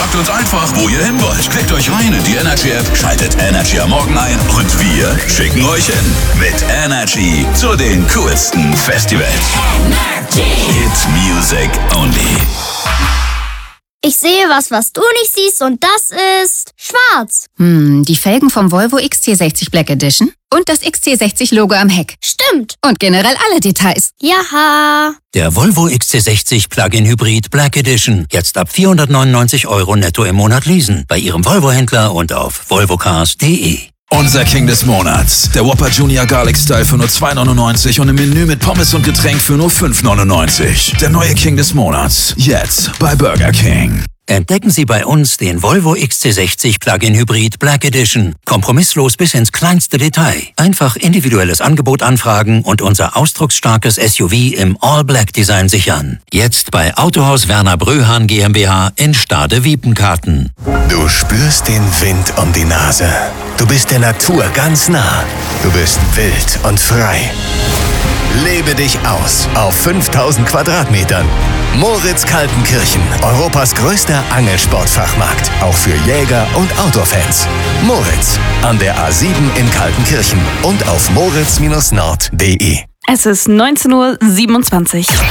Sagt uns einfach, wo ihr hin wollt. Klickt euch rein in die Energy-App, schaltet Energy am Morgen ein und wir schicken euch hin. Mit Energy zu den coolsten Festivals. Energy. Hit Music Only. Ich sehe was du nicht siehst und das ist schwarz. Die Felgen vom Volvo XC60 Black Edition und das XC60-Logo am Heck. Stimmt. Und generell alle Details. Jaha. Der Volvo XC60 Plug-in Hybrid Black Edition. Jetzt ab 499 € netto im Monat leasen. Bei Ihrem Volvo-Händler und auf volvocars.de. Unser King des Monats. Der Whopper Junior Garlic Style für nur 2,99 und im Menü mit Pommes und Getränk für nur 5,99. Der neue King des Monats. Jetzt bei Burger King. Entdecken Sie bei uns den Volvo XC60 Plug-in Hybrid Black Edition. Kompromisslos bis ins kleinste Detail. Einfach individuelles Angebot anfragen und unser ausdrucksstarkes SUV im All-Black-Design sichern. Jetzt bei Autohaus Werner Bröhan GmbH in Stade-Wiepenkarten. Du spürst den Wind um die Nase. Du bist der Natur ganz nah. Du bist wild und frei. Lebe dich aus auf 5000 Quadratmetern. Moritz Kaltenkirchen, Europas größter Angelsportfachmarkt. Auch für Jäger und Outdoor-Fans. Moritz, an der A7 in Kaltenkirchen und auf moritz-nord.de. Es ist 19:27 Uhr.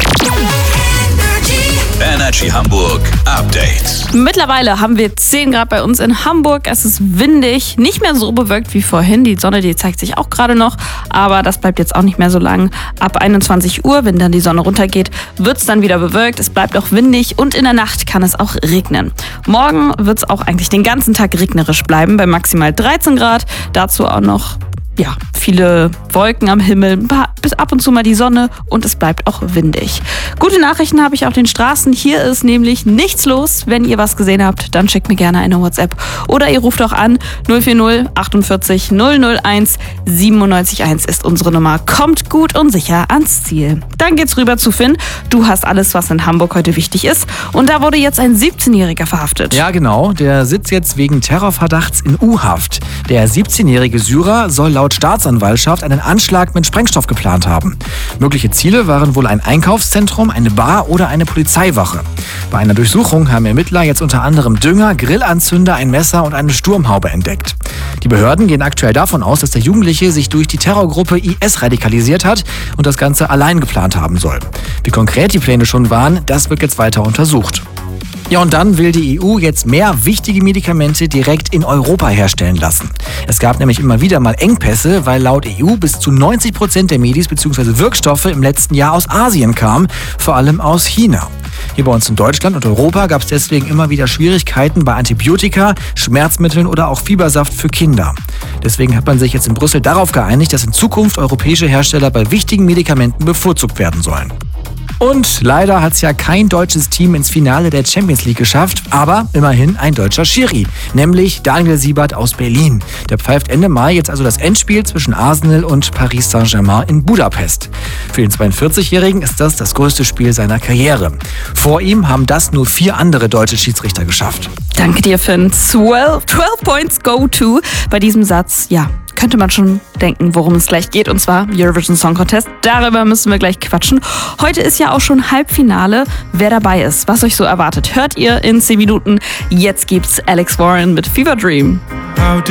Energy Hamburg Update. Mittlerweile haben wir 10 Grad bei uns in Hamburg. Es ist windig, nicht mehr so bewölkt wie vorhin. Die Sonne, die zeigt sich auch gerade noch, aber das bleibt jetzt auch nicht mehr so lang. Ab 21 Uhr, wenn dann die Sonne runtergeht, wird es dann wieder bewölkt. Es bleibt auch windig und in der Nacht kann es auch regnen. Morgen wird es auch eigentlich den ganzen Tag regnerisch bleiben, bei maximal 13 Grad. Dazu auch noch viele Wolken am Himmel, bis ab und zu mal die Sonne und es bleibt auch windig. Gute Nachrichten habe ich auf den Straßen. Hier ist nämlich nichts los. Wenn ihr was gesehen habt, dann schickt mir gerne eine WhatsApp oder ihr ruft auch an. 040 48 001 97 1 ist unsere Nummer. Kommt gut und sicher ans Ziel. Dann geht's rüber zu Finn. Du hast alles, was in Hamburg heute wichtig ist. Und da wurde jetzt ein 17-Jähriger verhaftet. Ja, genau. Der sitzt jetzt wegen Terrorverdachts in U-Haft. Der 17-jährige Syrer soll laut Staatsanwaltschaft einen Anschlag mit Sprengstoff geplant haben. Mögliche Ziele waren wohl ein Einkaufszentrum, eine Bar oder eine Polizeiwache. Bei einer Durchsuchung haben Ermittler jetzt unter anderem Dünger, Grillanzünder, ein Messer und eine Sturmhaube entdeckt. Die Behörden gehen aktuell davon aus, dass der Jugendliche sich durch die Terrorgruppe IS radikalisiert hat und das Ganze allein geplant haben soll. Wie konkret die Pläne schon waren, das wird jetzt weiter untersucht. Ja, und dann will die EU jetzt mehr wichtige Medikamente direkt in Europa herstellen lassen. Es gab nämlich immer wieder mal Engpässe, weil laut EU bis zu 90% der Medis bzw. Wirkstoffe im letzten Jahr aus Asien kamen, vor allem aus China. Hier bei uns in Deutschland und Europa gab es deswegen immer wieder Schwierigkeiten bei Antibiotika, Schmerzmitteln oder auch Fiebersaft für Kinder. Deswegen hat man sich jetzt in Brüssel darauf geeinigt, dass in Zukunft europäische Hersteller bei wichtigen Medikamenten bevorzugt werden sollen. Und leider hat es ja kein deutsches Team ins Finale der Champions League geschafft, aber immerhin ein deutscher Schiri, nämlich Daniel Siebert aus Berlin. Der pfeift Ende Mai jetzt also das Endspiel zwischen Arsenal und Paris Saint-Germain in Budapest. Für den 42-Jährigen ist das größte Spiel seiner Karriere. Vor ihm haben das nur 4 andere deutsche Schiedsrichter geschafft. Danke dir, Finn. 12 points go to. Bei diesem Satz, könnte man schon denken, worum es gleich geht, und zwar Eurovision Song Contest. Darüber müssen wir gleich quatschen. Heute ist ja auch schon Halbfinale. Wer dabei ist, was euch so erwartet, hört ihr in 10 Minuten. Jetzt gibt's Alex Warren mit Fever Dream.